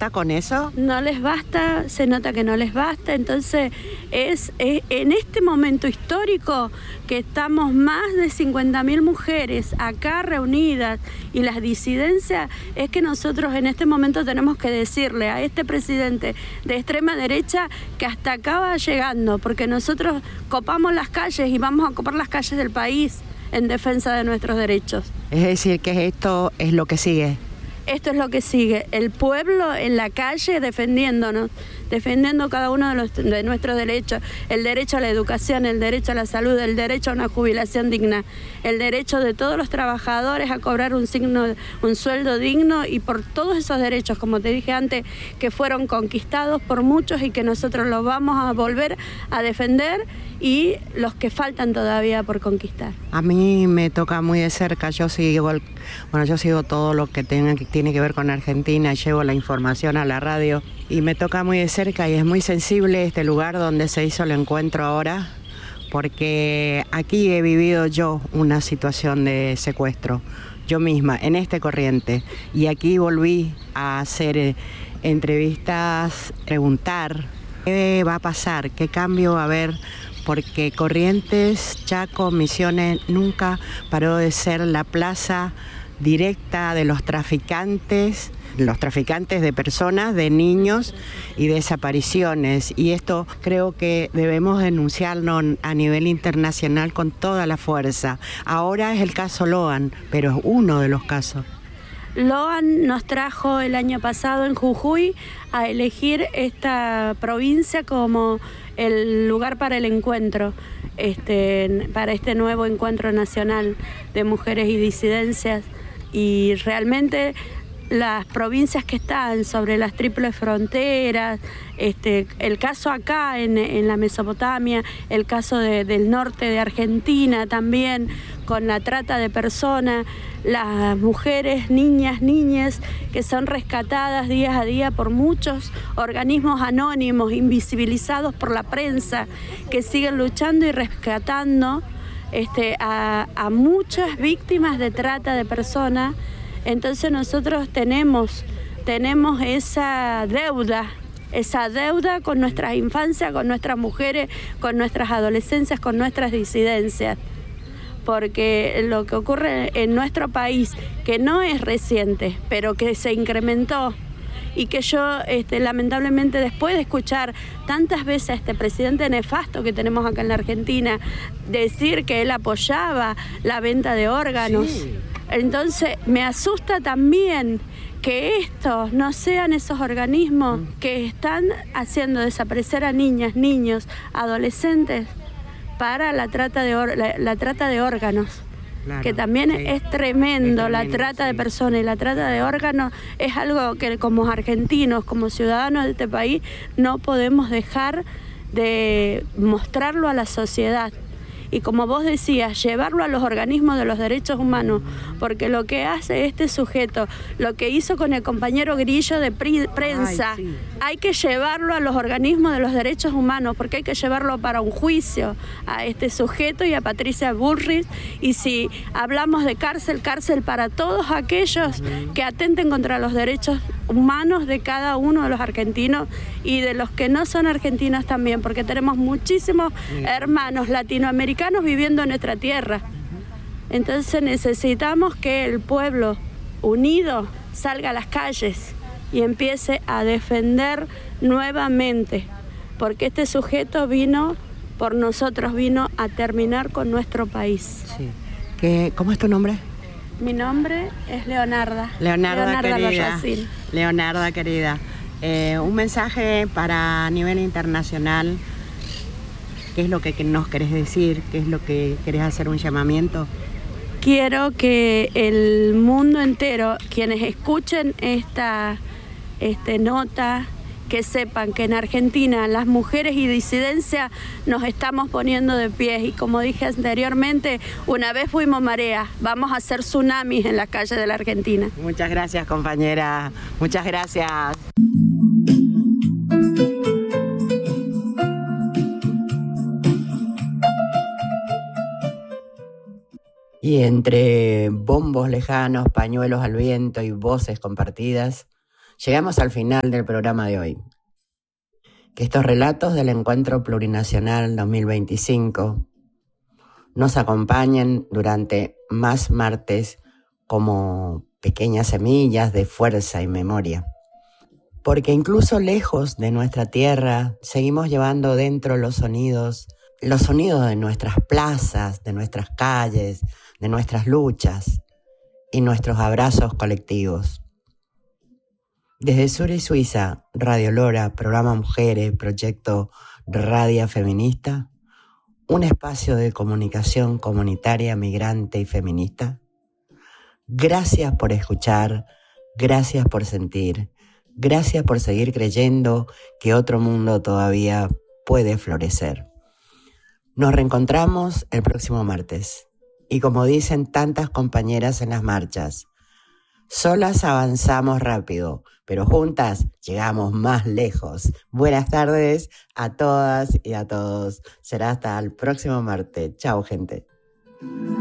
basta con eso? No les basta, se nota que no les basta, entonces es en este momento histórico que estamos más de 50.000 mujeres acá reunidas y las disidencias, es que nosotros en este momento tenemos que decirle a este presidente de extrema derecha que hasta acá va llegando, porque nosotros copamos las calles y vamos a copar las calles del país en defensa de nuestros derechos. Es decir, que esto es lo que sigue. Esto es lo que sigue, el pueblo en la calle defendiéndonos, defendiendo cada uno de nuestros derechos, el derecho a la educación, el derecho a la salud, el derecho a una jubilación digna, el derecho de todos los trabajadores a cobrar un sueldo digno y por todos esos derechos, como te dije antes, que fueron conquistados por muchos y que nosotros los vamos a volver a defender y los que faltan todavía por conquistar. A mí me toca muy de cerca, yo sigo todo lo que tiene que ver con Argentina, llevo la información a la radio y me toca muy de cerca y es muy sensible este lugar donde se hizo el encuentro ahora, porque aquí he vivido yo una situación de secuestro, yo misma, en este Corriente, y aquí volví a hacer entrevistas, preguntar qué va a pasar, qué cambio va a haber, porque Corrientes, Chaco, Misiones nunca paró de ser la plaza directa de los traficantes de personas, de niños y desapariciones. Y esto creo que debemos denunciarlo a nivel internacional con toda la fuerza. Ahora es el caso Loan, pero es uno de los casos. Loan nos trajo el año pasado en Jujuy a elegir esta provincia como el lugar para el encuentro, para este nuevo encuentro nacional de mujeres y disidencias. Y realmente las provincias que están sobre las triples fronteras, el caso acá en la Mesopotamia, el caso del norte de Argentina también, con la trata de personas, las mujeres, niñas que son rescatadas día a día por muchos organismos anónimos, invisibilizados por la prensa, que siguen luchando y rescatando a muchas víctimas de trata de personas. Entonces nosotros tenemos esa deuda con nuestras infancias, con nuestras mujeres, con nuestras adolescencias, con nuestras disidencias. Porque lo que ocurre en nuestro país, que no es reciente, pero que se incrementó, y que yo lamentablemente después de escuchar tantas veces a este presidente nefasto que tenemos acá en la Argentina decir que él apoyaba la venta de órganos, sí. Entonces me asusta también que estos no sean esos organismos que están haciendo desaparecer a niñas, niños, adolescentes para la trata de órganos. Claro, que también sí. Es tremendo, la trata de personas y la trata de órganos es algo que como argentinos, como ciudadanos de este país, no podemos dejar de mostrarlo a la sociedad. Y como vos decías, llevarlo a los organismos de los derechos humanos, porque lo que hace este sujeto, lo que hizo con el compañero Grillo de prensa, sí. Hay que llevarlo a los organismos de los derechos humanos, porque hay que llevarlo para un juicio a este sujeto y a Patricia Bullrich. Y si hablamos de cárcel para todos aquellos que atenten contra los derechos humanos de cada uno de los argentinos y de los que no son argentinos también, porque tenemos muchísimos hermanos latinoamericanos viviendo en nuestra tierra. Entonces necesitamos que el pueblo unido salga a las calles y empiece a defender nuevamente, porque este sujeto vino por nosotros, vino a terminar con nuestro país. Sí. ¿Cómo es tu nombre? Mi nombre es Leonarda. Leonarda querida. Leonarda querida. Un mensaje para a nivel internacional. ¿Qué es lo que nos querés decir? ¿Qué es lo que querés hacer un llamamiento? Quiero que el mundo entero, quienes escuchen esta nota, que sepan que en Argentina las mujeres y disidencias nos estamos poniendo de pie. Y como dije anteriormente, una vez fuimos marea, vamos a hacer tsunamis en las calles de la Argentina. Muchas gracias, compañera. Muchas gracias. Y entre bombos lejanos, pañuelos al viento y voces compartidas, Llegamos al final del programa de hoy. Que estos relatos del Encuentro Plurinacional 2025 nos acompañen durante más martes como pequeñas semillas de fuerza y memoria. Porque incluso lejos de nuestra tierra seguimos llevando dentro los sonidos de nuestras plazas, de nuestras calles, de nuestras luchas y nuestros abrazos colectivos. Desde Zurich, Suiza, Radio Lora, Programa Mujeres, Proyecto Radia Feminista, un espacio de comunicación comunitaria, migrante y feminista. Gracias por escuchar, gracias por sentir, gracias por seguir creyendo que otro mundo todavía puede florecer. Nos reencontramos el próximo martes. Y como dicen tantas compañeras en las marchas, solas avanzamos rápido, pero juntas llegamos más lejos. Buenas tardes a todas y a todos. Será hasta el próximo martes. Chao, gente.